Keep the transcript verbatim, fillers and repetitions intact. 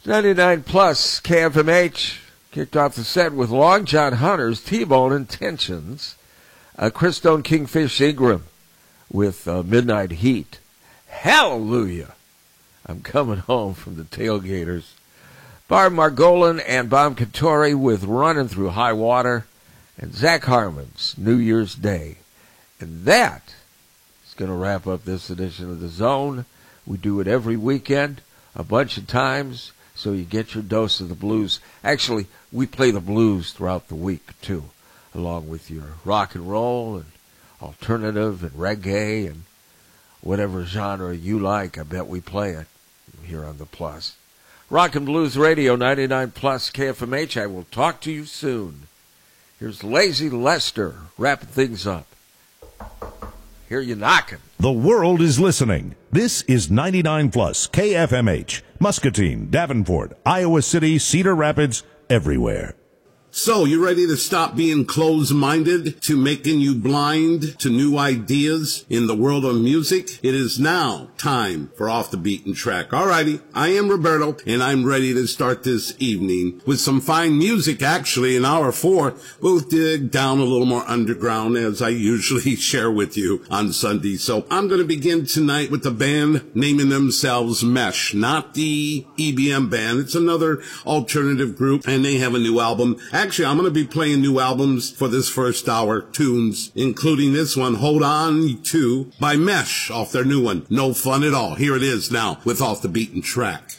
ninety-nine plus K F M H kicked off the set with Long John Hunter's T-Bone Intentions, uh, Chris Stone Kingfish Ingram with uh, Midnight Heat. Hallelujah! I'm coming home from the Tailgaters. Barb Margolin and Bob Cantori with Running Through High Water, and Zach Harmon's New Year's Day. And that is going to wrap up this edition of The Zone. We do it every weekend, a bunch of times, so you get your dose of the blues. Actually, we play the blues throughout the week, too, along with your rock and roll and alternative and reggae and whatever genre you like. I bet we play it here on the Plus. Rock and Blues Radio, ninety-nine plus K F M H. I will talk to you soon. Here's Lazy Lester wrapping things up. Hear you knocking. The world is listening. This is ninety-nine plus K F M H. Muscatine, Davenport, Iowa City, Cedar Rapids, everywhere. So, you ready to stop being closed-minded to making you blind to new ideas in the world of music? It is now time for Off the Beaten Track. Alrighty, I am Roberto, and I'm ready to start this evening with some fine music. Actually, in hour four, we'll dig down a little more underground, as I usually share with you on Sunday. So, I'm going to begin tonight with the band naming themselves Mesh, not the E B M band. It's another alternative group, and they have a new album. Actually, I'm going to be playing new albums for this first hour, tunes, including this one, Hold On To, by Mesh, off their new one, No Fun At All. Here it is now, with Off the Beaten Track.